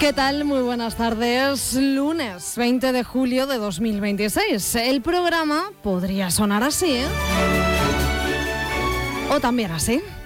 ¿Qué tal? Muy buenas tardes. Lunes 20 de julio de 2026. El programa podría sonar así, ¿eh? O también así.